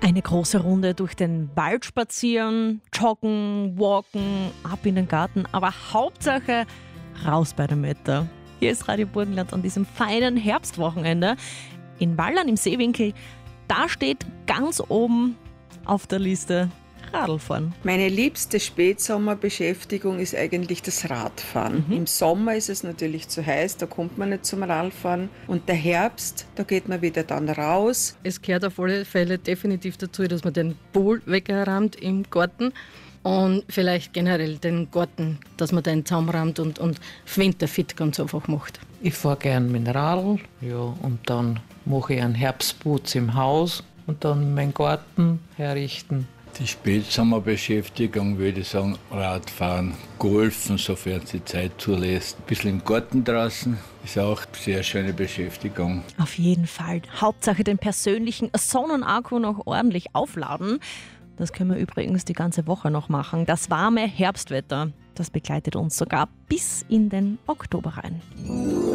Eine große Runde durch den Wald spazieren, joggen, walken, ab in den Garten, aber Hauptsache raus bei der Meta. Hier ist Radio Burgenland an diesem feinen Herbstwochenende. In Wallern im Seewinkel, da steht ganz oben auf der Liste Radlfahren. Meine liebste Spätsommerbeschäftigung ist eigentlich das Radfahren. Im Sommer ist es natürlich zu heiß, da kommt man nicht zum Radfahren. Und der Herbst, da geht man wieder dann raus. Es gehört auf alle Fälle definitiv dazu, dass man den Pool wegrammt im Garten und vielleicht generell den Garten, dass man den zusammenrammt und winterfit ganz einfach macht. Ich fahre gern mit dem Radl, ja, und dann mache ich einen Herbstputz im Haus und dann meinen Garten herrichten. Die Spätsommerbeschäftigung würde ich sagen, Radfahren, Golfen, sofern es die Zeit zulässt. Ein bisschen im Garten draußen ist auch eine sehr schöne Beschäftigung. Auf jeden Fall. Hauptsache den persönlichen Sonnenakku noch ordentlich aufladen. Das können wir übrigens die ganze Woche noch machen. Das warme Herbstwetter, das begleitet uns sogar bis in den Oktober rein.